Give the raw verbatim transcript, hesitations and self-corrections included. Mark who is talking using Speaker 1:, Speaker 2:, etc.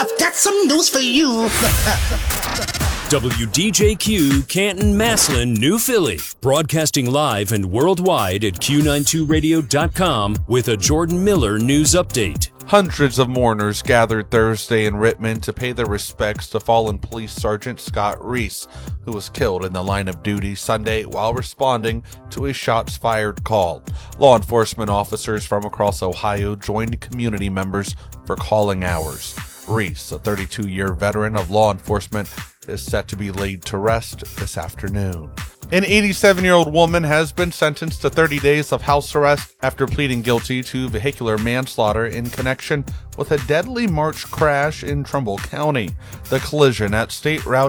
Speaker 1: I've got some news for you.
Speaker 2: W D J Q, Canton, Massillon, New Philly. Broadcasting live and worldwide at Q ninety-two radio dot com with a Jordan Miller news update.
Speaker 3: Hundreds of mourners gathered Thursday in Rittman to pay their respects to fallen Police Sergeant Scott Reese, who was killed in the line of duty Sunday while responding to a shots fired call. Law enforcement officers from across Ohio joined community members for calling hours. Reese, a thirty-two-year veteran of law enforcement, is set to be laid to rest this afternoon. An eighty-seven-year-old woman has been sentenced to thirty days of house arrest after pleading guilty to vehicular manslaughter in connection with a deadly March crash in Trumbull County. The collision at State Route